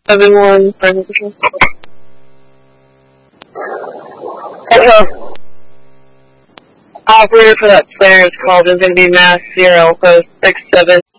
7-1, final control. Echo. Operator for that flare is called. It's going to be Mass Sierra Alpha 6-7.